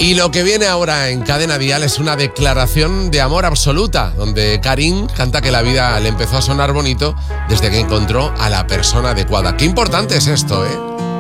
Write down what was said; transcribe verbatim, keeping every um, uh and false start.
Y lo que viene ahora en Cadena Dial es una declaración de amor absoluta, donde Karim canta que la vida le empezó a sonar bonito desde que encontró a la persona adecuada. Qué importante es esto, ¿eh?